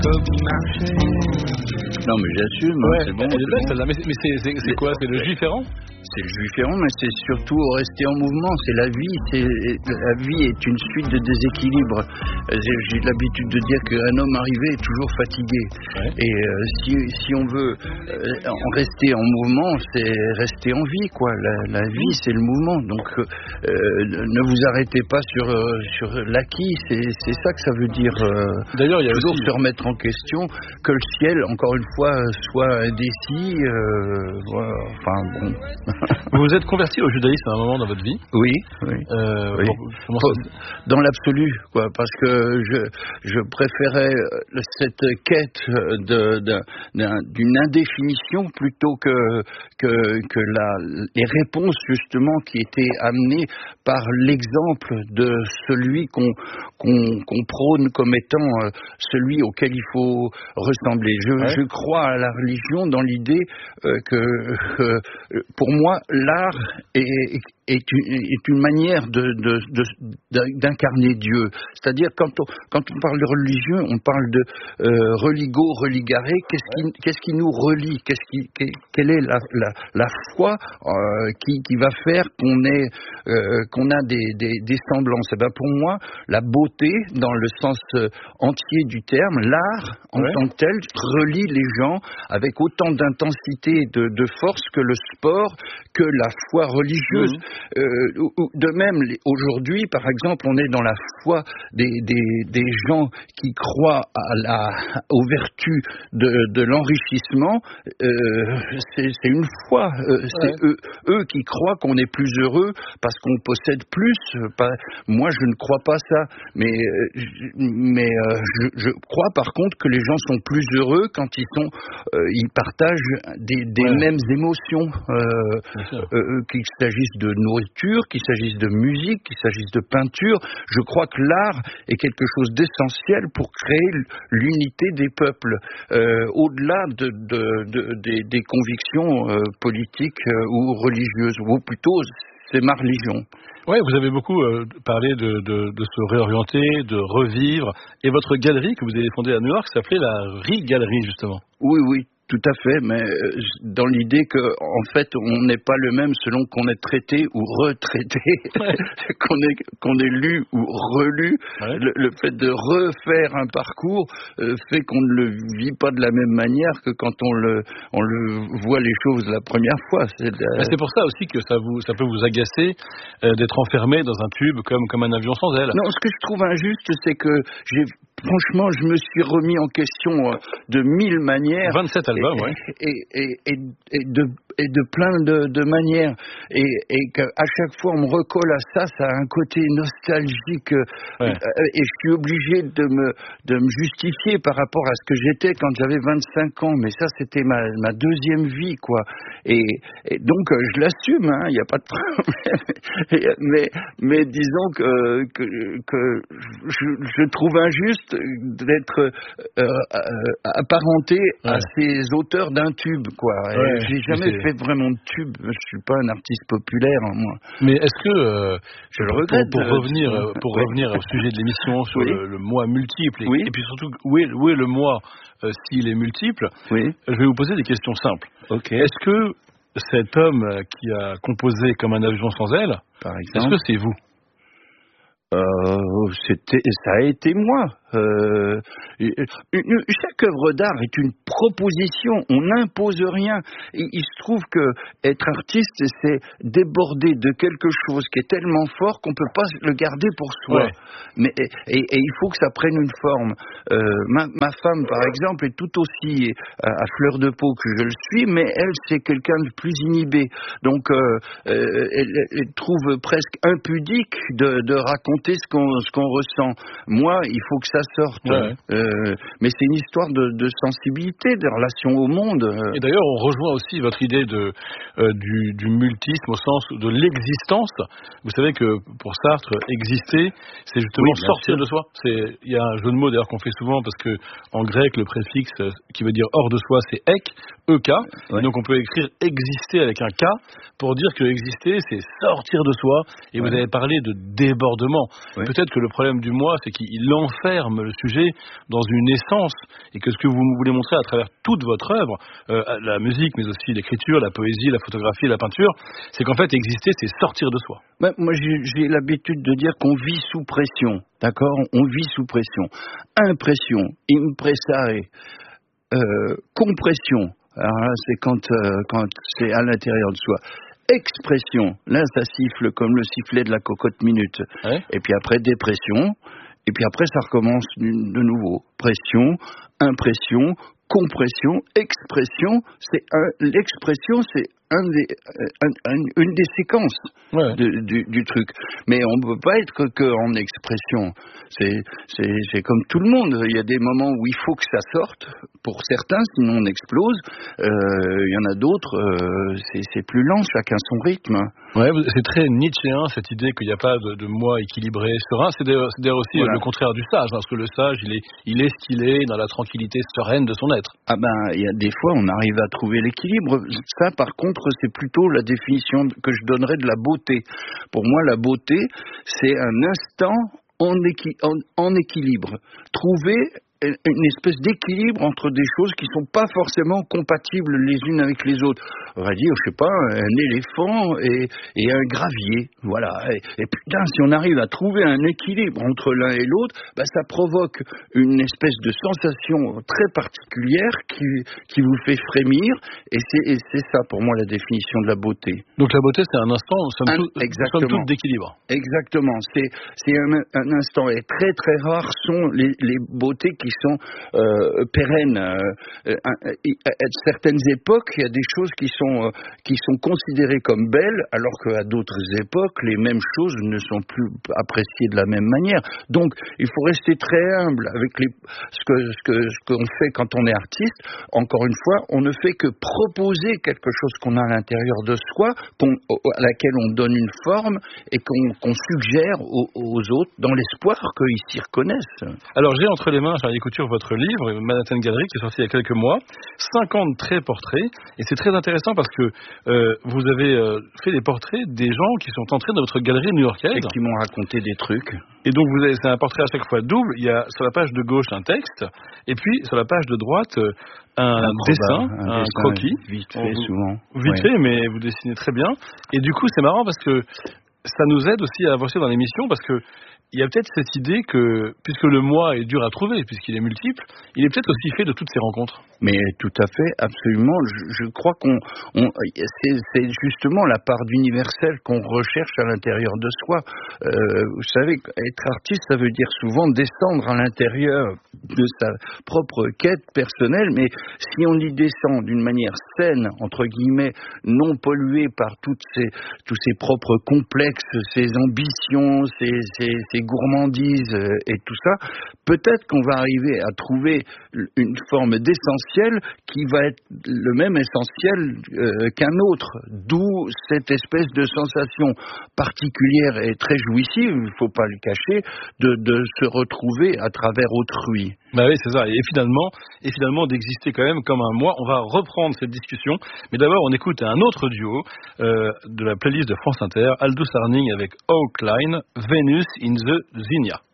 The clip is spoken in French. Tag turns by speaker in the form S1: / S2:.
S1: Non mais j'assume,
S2: Ouais,
S1: c'est bon.
S2: elle est belle celle-là, mais c'est quoi? C'est le juif errant?
S1: C'est le juif errant, mais c'est surtout rester en mouvement. C'est la vie. La vie est une suite de déséquilibres. J'ai l'habitude de dire qu'un homme arrivé est toujours fatigué.
S2: Ouais.
S1: Et si on veut en rester en mouvement, c'est rester en vie, quoi. La vie, c'est le mouvement. Donc, ne vous arrêtez pas sur l'acquis. C'est ça que ça veut dire.
S2: D'ailleurs, il y a
S1: toujours
S2: aussi
S1: se remettre en question, que le ciel, encore une fois, soit indécis. Voilà. Enfin bon.
S2: vous vous êtes converti au judaïsme à un moment dans votre vie.
S1: Oui.
S2: Oui.
S1: Bon, dans l'absolu, quoi, parce que je préférais cette quête d'une indéfinition plutôt que les réponses justement qui étaient amenées par l'exemple de celui qu'on prône comme étant celui auquel il faut ressembler. Je crois à la religion dans l'idée que pour moi l'art est une manière d'incarner Dieu. C'est-à-dire quand on parle de religion, on parle de religo, religare. Qu'est-ce qui nous relie? Quelle est la foi qui va faire qu'on a des semblances? Et ben pour moi, la beauté, dans le sens entier du terme, l'art en tant que tel relie les gens avec autant d'intensité et de force que le sport, que la foi religieuse. De même, aujourd'hui, par exemple, on est dans la foi des gens qui croient aux vertus de l'enrichissement. C'est une foi. C'est eux qui croient qu'on est plus heureux parce qu'on possède plus. Moi, je ne crois pas ça. Mais je crois par contre que les gens sont plus heureux quand ils partagent des mêmes émotions. Qu'il s'agisse de nourriture, qu'il s'agisse de musique, qu'il s'agisse de peinture. Je crois que l'art est quelque chose d'essentiel pour créer l'unité des peuples, au-delà des convictions politiques ou religieuses, ou plutôt c'est ma religion.
S2: Oui, vous avez beaucoup parlé de se réorienter, de revivre, et votre galerie que vous avez fondée à New York s'appelait la Re-Galerie, justement.
S1: Oui. Tout à fait, mais dans l'idée que, en fait, on n'est pas le même selon qu'on est traité ou retraité, qu'on est lu ou relu. Ouais. Le fait de refaire un parcours fait qu'on ne le vit pas de la même manière que quand on le voit les choses la première fois.
S2: C'est pour ça aussi que ça peut vous agacer d'être enfermé dans un tube comme un avion sans aile.
S1: Non, ce que je trouve injuste, c'est que franchement, je me suis remis en question de 1000 manières.
S2: 27 albums,
S1: et de plein de manières. Et qu'à chaque fois, on me recolle à ça a un côté nostalgique. Et je suis obligé de me justifier par rapport à ce que j'étais quand j'avais 25 ans. Mais ça, c'était ma deuxième vie, quoi. Et donc, je l'assume, il n'y a pas de problème. mais disons que je trouve injuste d'être apparenté à ces auteurs d'un tube, quoi. J'ai jamais fait vraiment de tube. Je suis pas un artiste populaire, moi.
S2: Mais est-ce que
S1: je le regrette
S2: pour revenir au sujet de l'émission sur le moi multiple et puis surtout où est le moi s'il est multiple, je vais vous poser des questions simples. Est-ce que cet homme qui a composé Comme un avion sans aile, par exemple, est-ce que c'est vous?
S1: Ça a été moi. Chaque œuvre d'art est une proposition, on n'impose rien. Il se trouve que être artiste, c'est déborder de quelque chose qui est tellement fort qu'on ne peut pas le garder pour soi. Mais il faut que ça prenne une forme. Ma femme, par exemple, est tout aussi à fleur de peau que je le suis, mais elle, c'est quelqu'un de plus inhibé. Donc, elle trouve presque impudique de raconter ce qu'on ressent. Moi, il faut que ça sorte. Mais c'est une histoire de sensibilité, de relation au monde.
S2: Et d'ailleurs, on rejoint aussi votre idée du multisme au sens de l'existence. Vous savez que pour Sartre, exister, c'est justement sortir de soi. Il y a un jeu de mots d'ailleurs qu'on fait souvent parce que en grec, le préfixe qui veut dire hors de soi, c'est ek, ek. Donc on peut écrire exister avec un k pour dire que exister, c'est sortir de soi. Et vous avez parlé de débordement. Peut-être que le problème du moi, c'est qu'il enferme terme le sujet dans une essence, et que ce que vous voulez montrer à travers toute votre œuvre, la musique, mais aussi l'écriture, la poésie, la photographie, la peinture, c'est qu'en fait exister, c'est sortir de soi.
S1: Moi, j'ai l'habitude de dire qu'on vit sous pression, d'accord ? On vit sous pression. Impression, impressare, compression. Alors là, c'est quand c'est à l'intérieur de soi. Expression, là, ça siffle comme le sifflet de la cocotte minute.
S2: Ouais.
S1: Et puis après, dépression. Et puis après, ça recommence de nouveau. Pression, impression, compression, expression. L'expression, c'est une des séquences du truc. Mais on ne peut pas être que en expression. C'est comme tout le monde. Il y a des moments où il faut que ça sorte, pour certains, sinon on explose. Il y en a d'autres, c'est plus lent, chacun son rythme.
S2: Ouais, c'est très nietzschéen, cette idée qu'il n'y a pas de moi équilibré, serein. C'est d'ailleurs aussi le contraire du sage, parce que le sage, il est ce qu'il est, dans la tranquillité sereine de son être.
S1: Ah ben, il y a des fois, on arrive à trouver l'équilibre. Ça, par contre, c'est plutôt la définition que je donnerais de la beauté. Pour moi, la beauté, c'est un instant en équilibre. Trouver une espèce d'équilibre entre des choses qui sont pas forcément compatibles les unes avec les autres. On va dire, je sais pas, un éléphant et un gravier, voilà. Et putain, si on arrive à trouver un équilibre entre l'un et l'autre, bah ça provoque une espèce de sensation très particulière qui vous fait frémir. Et c'est ça pour moi la définition de la beauté.
S2: Donc la beauté, c'est un instant, somme toute d'équilibre.
S1: Exactement. C'est un instant. Et très très rares sont les beautés qui sont pérennes. À certaines époques, il y a des choses qui sont considérées comme belles, alors qu'à d'autres époques, les mêmes choses ne sont plus appréciées de la même manière. Donc, il faut rester très humble avec ce qu'on fait quand on est artiste. Encore une fois, on ne fait que proposer quelque chose qu'on a à l'intérieur de soi, à laquelle on donne une forme et qu'on suggère aux autres dans l'espoir qu'ils s'y reconnaissent.
S2: Alors, j'ai entre les mains, Charlie Couture, votre livre, Manhattan Gallery, qui est sorti il y a quelques mois, 50 traits portraits, et c'est très intéressant parce que vous avez fait des portraits des gens qui sont entrés dans votre galerie new-yorkaise.
S1: Et qui m'ont raconté des trucs.
S2: Et donc, c'est un portrait à chaque fois double. Il y a sur la page de gauche un texte, et puis sur la page de droite un dessin, un croquis.
S1: Vite fait, souvent.
S2: Vite fait, mais vous dessinez très bien. Et du coup, c'est marrant parce que ça nous aide aussi à avancer dans l'émission, parce que il y a peut-être cette idée que, puisque le moi est dur à trouver, puisqu'il est multiple, il est peut-être aussi fait de toutes ces rencontres.
S1: Mais tout à fait, absolument. Je crois c'est justement la part d'universel qu'on recherche à l'intérieur de soi. Vous savez, être artiste, ça veut dire souvent descendre à l'intérieur de sa propre quête personnelle, mais si on y descend d'une manière saine, entre guillemets, non polluée par tous ses propres complexes, ses ambitions, ses gourmandises et tout ça, peut-être qu'on va arriver à trouver une forme d'essentiel qui va être le même essentiel qu'un autre, d'où cette espèce de sensation particulière et très jouissive, il ne faut pas le cacher, de se retrouver à travers autrui.
S2: Bah oui, c'est ça. Et finalement d'exister quand même comme un moi. On va reprendre cette discussion, mais d'abord on écoute un autre duo de la playlist de France Inter, Aldous Harding avec Au Klein, Venus in the Zinnia.